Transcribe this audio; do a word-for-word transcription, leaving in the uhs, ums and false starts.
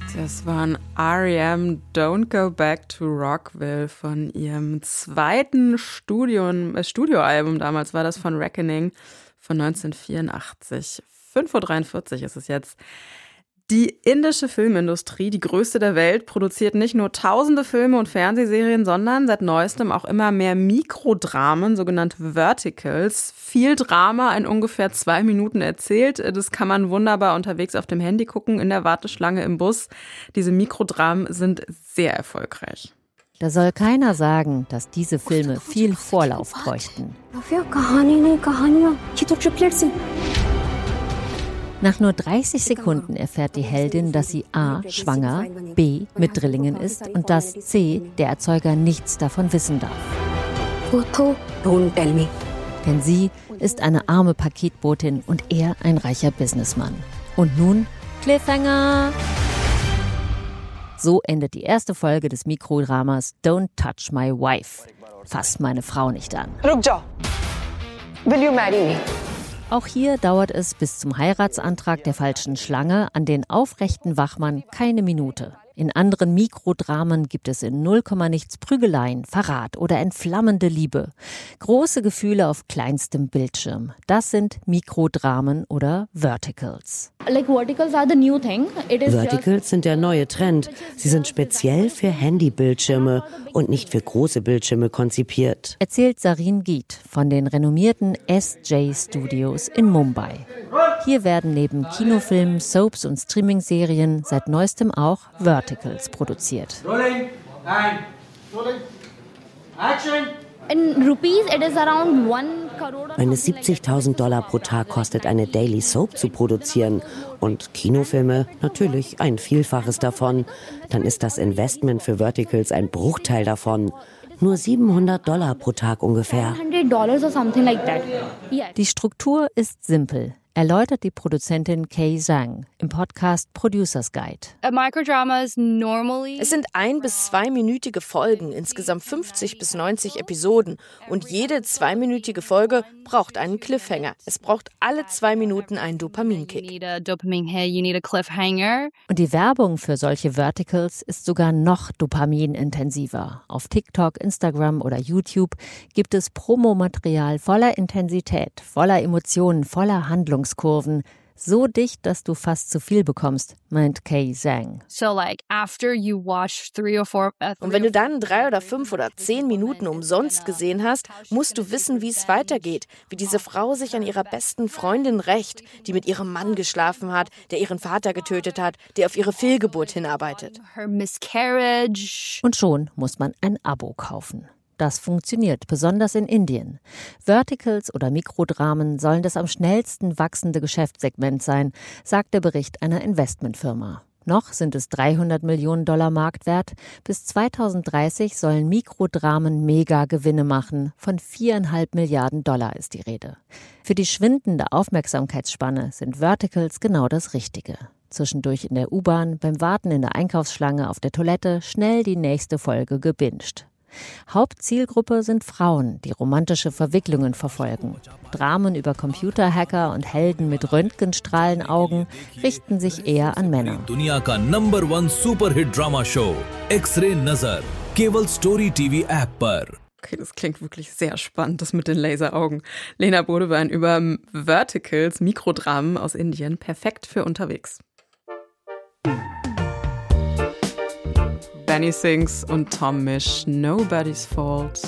Das waren R E M Don't Go Back to Rockville von ihrem zweiten Studio, äh, Studioalbum, damals war das von Reckoning von neunzehnhundertvierundachtzig. fünf Uhr dreiundvierzig ist es jetzt. Die indische Filmindustrie, die größte der Welt, produziert nicht nur tausende Filme und Fernsehserien, sondern seit neuestem auch immer mehr Mikrodramen, sogenannte Verticals. Viel Drama in ungefähr zwei Minuten erzählt. Das kann man wunderbar unterwegs auf dem Handy gucken, in der Warteschlange im Bus. Diese Mikrodramen sind sehr erfolgreich. Da soll keiner sagen, dass diese Filme viel Vorlauf bräuchten. Nach nur dreißig Sekunden erfährt die Heldin, dass sie a. schwanger, b. mit Drillingen ist und dass c. der Erzeuger nichts davon wissen darf. Denn sie ist eine arme Paketbotin und er ein reicher Businessmann. Und nun Cliffhanger! So endet die erste Folge des Mikrodramas Don't Touch My Wife. Fass meine Frau nicht an. Ruk jao. Will you marry me? Auch hier dauert es bis zum Heiratsantrag der falschen Schlange an den aufrechten Wachmann keine Minute. In anderen Mikrodramen gibt es in null Komma nichts Prügeleien, Verrat oder entflammende Liebe. Große Gefühle auf kleinstem Bildschirm. Das sind Mikrodramen oder Verticals. Verticals sind der neue Trend. Sie sind speziell für Handybildschirme und nicht für große Bildschirme konzipiert. Erzählt Sarin Geet von den renommierten S J Studios in Mumbai. Hier werden neben Kinofilmen, Soaps und Streaming-Serien seit neuestem auch Verticals produziert. Rolling, and rolling, action. In rupees, it is around one crore. Wenn es siebzigtausend Dollar pro Tag kostet, eine Daily Soap zu produzieren und Kinofilme natürlich ein Vielfaches davon, dann ist das Investment für Verticals ein Bruchteil davon. Nur siebenhundert Dollar pro Tag ungefähr. Die Struktur ist simpel, erläutert die Produzentin Kay Zhang im Podcast Producers Guide. Es sind ein- bis zweiminütige Folgen, insgesamt fünfzig bis neunzig Episoden. Und jede zweiminütige Folge braucht einen Cliffhanger. Es braucht alle zwei Minuten einen Dopaminkick. Und die Werbung für solche Verticals ist sogar noch dopaminintensiver. Auf TikTok, Instagram oder YouTube gibt es Promomaterial voller Intensität, voller Emotionen, voller Handlungskurven. So dicht, dass du fast zu viel bekommst, meint Kay Zhang. Und wenn du dann drei oder fünf oder zehn Minuten umsonst gesehen hast, musst du wissen, wie es weitergeht. Wie diese Frau sich an ihrer besten Freundin rächt, die mit ihrem Mann geschlafen hat, der ihren Vater getötet hat, der auf ihre Fehlgeburt hinarbeitet. Und schon muss man ein Abo kaufen. Das funktioniert, besonders in Indien. Verticals oder Mikrodramen sollen das am schnellsten wachsende Geschäftssegment sein, sagt der Bericht einer Investmentfirma. Noch sind es dreihundert Millionen Dollar Marktwert. Bis zweitausenddreißig sollen Mikrodramen Mega-Gewinne machen. Von viereinhalb Milliarden Dollar ist die Rede. Für die schwindende Aufmerksamkeitsspanne sind Verticals genau das Richtige. Zwischendurch in der U-Bahn, beim Warten in der Einkaufsschlange, auf der Toilette, schnell die nächste Folge gebinged. Hauptzielgruppe sind Frauen, die romantische Verwicklungen verfolgen. Dramen über Computerhacker und Helden mit Röntgenstrahlenaugen richten sich eher an Männer. Dunia ka Number One Superhit Drama Show X-Ray Nazar Keval Story T V App par. Okay, das klingt wirklich sehr spannend, das mit den Laseraugen. Lena Bodewein über Verticals, Mikrodramen aus Indien, perfekt für unterwegs. Benny Sings und Tom Misch, Nobody's Fault.